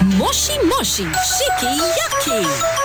Moshi Moshi Shiki-Yaki.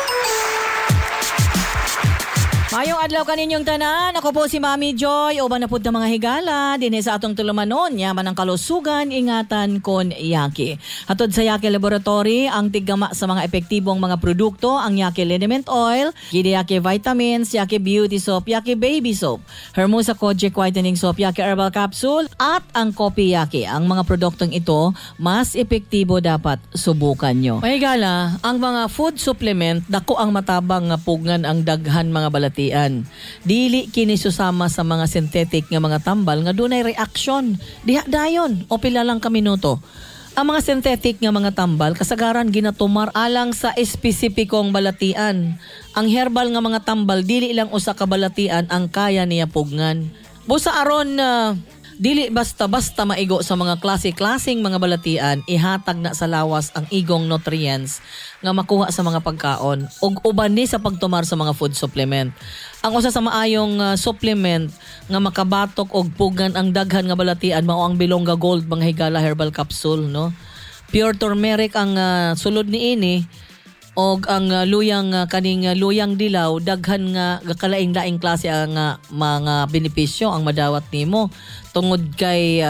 Mayong adlaw kaninyong tanan, ako po si Mami Joy, uban na pud ng mga higala, dinhi sa atong tulumanon, yaman ang kalusugan, ingatan kon Yaki. Hatod sa Yaki Laboratory, ang tiggama sa mga epektibong mga produkto, ang Yaki Liniment Oil, Gidi Yaki Vitamins, Yaki Beauty Soap, Yaki Baby Soap, Hermosa Kojic Whitening Soap, Yaki Herbal Capsule, at ang Kopi Yaki. Ang mga produktong ito, mas epektibo dapat subukan nyo. May higala, ang mga food supplement, dako ang matabang nga pugngan ang daghan mga balati. Dili kini susama sa mga synthetic nga mga tambal nga dunay reaksyon. Diha dayon o pila lang ka minuto. Ang mga synthetic nga mga tambal kasagaran ginatumar alang sa espesipikong balatian. Ang herbal nga mga tambal dili lang usa ka balatian ang kaya niya pugngan. Busa aron dili basta-basta maigo sa mga klase-klaseng mga balatian, ihatag na sa lawas ang igong nutrients nga makuha sa mga pagkaon ug uban ni sa pagtumar sa mga food supplement. Ang usa sa maayong supplement nga makabatok og pugan ang daghan nga balatian mao ang Bilonga Gold mga higala herbal capsule, no? Pure turmeric ang sulod niini og ang luyang kaning luyang dilaw daghan nga kalaing-laing klase ang mga benepisyo ang madawat nimo tungod kay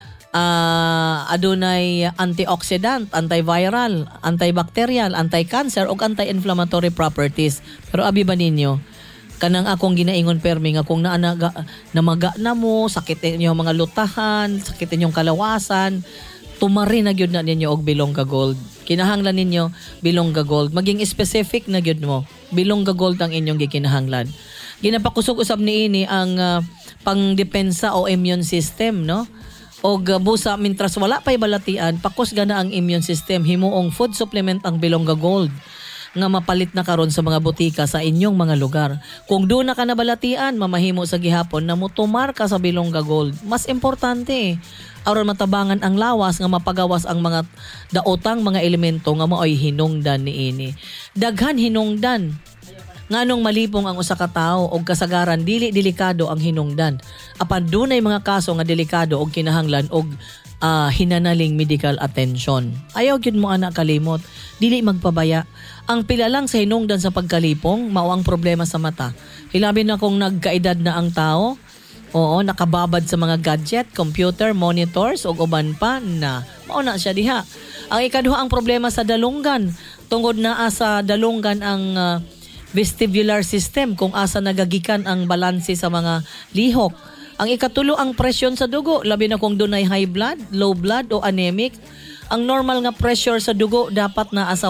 adunay antioxidant, antiviral, antibacterial, anti-cancer ug anti-inflammatory properties. Pero abi ba ninyo kanang akong ginaingon permi nga kung namaga na mo, sakit inyong mga lutahan, sakit inyong kalawasan, tumari na gyud na ninyo og Bilonga Gold. Kinahanglan ninyo Bilonga Gold. Maging specific na gyud mo. Bilonga Gold ang inyong gikinahanglan. Ginapakusog usab niini ang pangdepensa o immune system, no? Og busa mintras wala pay balatian, pakus gana ang immune system. Himuong food supplement ang Bilonga Gold nga mapalit na karon sa mga butika sa inyong mga lugar. Kung doon na ka nabalatian, mamahimo sa gihapon na mutumar ka sa Bilonga Gold. Mas importante aron matabangan ang lawas nga mapagawas ang mga daotang mga elemento nga maoy hinungdan niini. Daghan hinungdan. Nganong malipong ang usa ka tawo og kasagaran dili delikado ang hinungdan. Apan dunay mga kaso nga delikado og kinahanglan og hinanaling medical attention. Ayaw gyud mo ana kalimot. Dili magpabaya. Ang pila lang sa hinungdan sa pagkalipong mao ang problema sa mata. Hilabi na kung nagkaedad na ang tao. Oo, nakababad sa mga gadget, computer, monitors ug uban pa na mao na siya diha. Ang ikaduha ang problema sa dalunggan. Tungod naa sa dalunggan ang vestibular system kung asa nagagikan ang balanse sa mga lihok. Ang ikatulo ang presyon sa dugo, labi na kung dunay high blood, low blood o anemic. Ang normal nga pressure sa dugo dapat na asa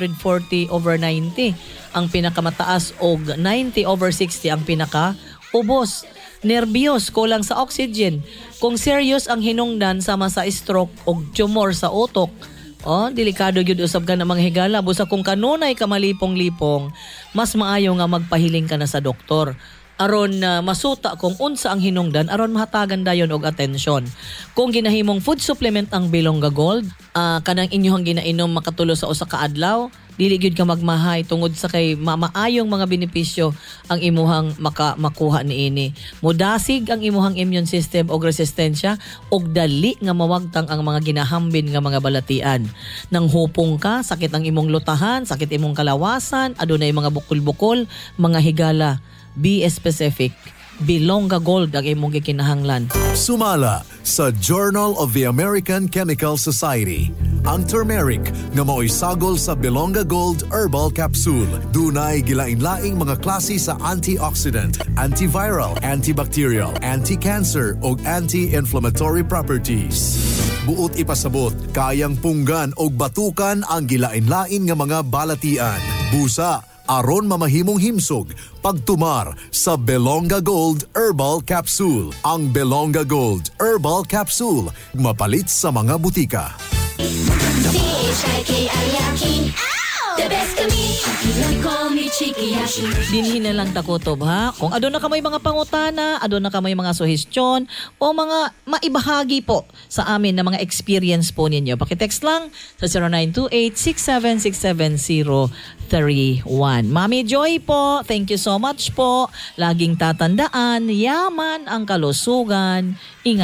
140/90 ang pinakamataas og 90/60 ang pinaka-ubos. Nervyos, kulang sa oxygen. Kung serious ang hinungdan sama sa stroke o tumor sa utok, delikado gyud usab ka na mga higala. Busa kung kanunay ka malipong-lipong, mas maayo nga magpahiling ka na sa doktor. Aron masuta kung unsa ang hinungdan, aron mahatagan dayon og atensyon. Kung ginahimong food supplement ang Bilonga Gold, kanang inyong ginainom makatulo sa usa ka adlaw, dili gyud ka magmahay tungod sa kay maayong mga benepisyo ang imuhang makuha niini. Mudasig ang imuhang immune system og resistensya og dali nga mawagtang ang mga ginahambin nga mga balatian. Nang hupong ka, sakit ang imong lutahan, sakit imong kalawasan, adunay mga bukol-bukol, mga higala. Be specific. Bilonga Gold ang imong gikinahanglan. Sumala sa Journal of the American Chemical Society. Ang turmeric nga mao'y sagol sa Bilonga Gold Herbal Capsule. Dunay gilain-laing mga klase sa antioxidant, antiviral, antibacterial, anti-cancer o anti-inflammatory properties. Buot ipasabot, kayang punggan o batukan ang gilain-lain nga mga balatian. Busa, aron mamahimong himsog pagtumar sa Bilonga Gold Herbal Capsule. Ang Bilonga Gold Herbal Capsule mapalit sa mga butika. The best kami, call me Shiki-Yaki. Dinhin na lang takutob ha. Kung aduna ka may mga pangutana, aduna ka may mga suhestyon o mga maibahagi po sa amin na mga experience po ninyo, pakitext lang sa 0928-6767031. Mami Joy po, thank you so much po. Laging tatandaan, yaman ang kalusugan. Ingat.